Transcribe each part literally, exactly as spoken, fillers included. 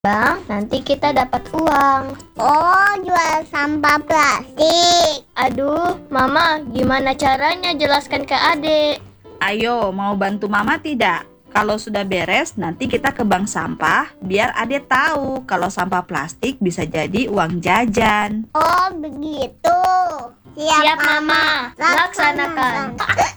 Bang, nanti kita dapat uang. Oh, jual sampah plastik. Aduh, Mama, gimana caranya jelaskan ke adik? Ayo, mau bantu Mama tidak? Kalau sudah beres, nanti kita ke bank sampah, biar adik tahu kalau sampah plastik bisa jadi uang jajan. Oh, begitu. Siap, Siap, Mama. Laksanakan.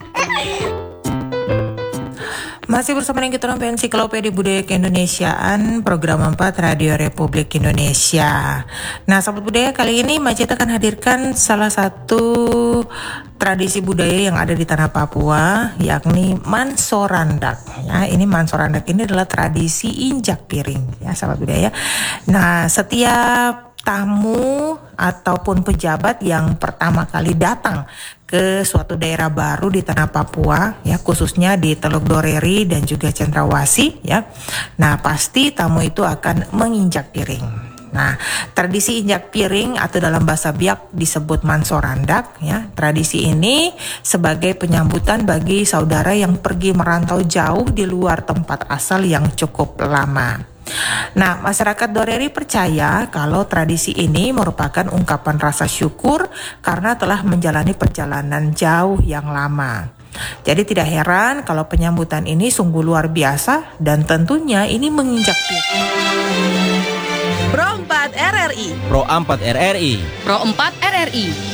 Masih bersama dengan kita di Ensiklopedia Budaya Keindonesiaan, program empat Radio Republik Indonesia. Nah, sahabat budaya, kali ini Macet akan hadirkan salah satu tradisi budaya yang ada di tanah Papua, yakni mansorandak. Ya, ini mansorandak ini adalah tradisi injak piring, ya sahabat budaya. Nah, setiap tamu ataupun pejabat yang pertama kali datang ke suatu daerah baru di tanah Papua, ya khususnya di Teluk Doreri dan juga Cendrawasih, ya. Nah, pasti tamu itu akan menginjak piring. Nah, tradisi injak piring atau dalam bahasa Biak disebut mansorandak, ya. Tradisi ini sebagai penyambutan bagi saudara yang pergi merantau jauh di luar tempat asal yang cukup lama. Nah, masyarakat Doreri percaya kalau tradisi ini merupakan ungkapan rasa syukur karena telah menjalani perjalanan jauh yang lama. Jadi tidak heran kalau penyambutan ini sungguh luar biasa dan tentunya ini menginjak piring. Pro empat R R I Pro empat R R I Pro empat R R I